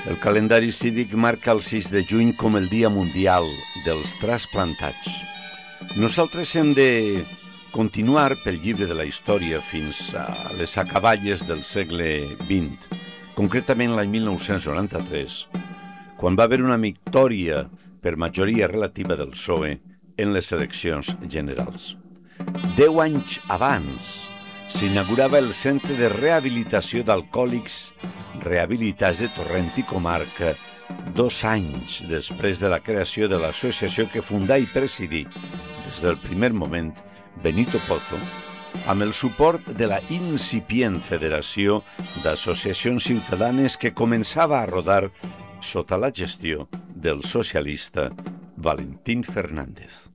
El calendari cívic marca el 6 de juny com el Dia Mundial dels Trasplantats. Nosaltres hem de continuar pel llibre de la història fins a les acaballes del segle XX, concretament l'any 1993, quan va haver una victòria per majoria relativa del PSOE en les eleccions generals. 10 anys abans s'inaugurava el Centre de Rehabilitació d'Alcohòlics Rehabilitats de Torrent i Comarca, 2 anys després de la creació de l'associació que fundà i presidí des del primer moment Benito Pozo, amb el suport de la incipient Federació d'Associacions Ciutadanes que començava a rodar sota la gestió del socialista Valentín Fernández.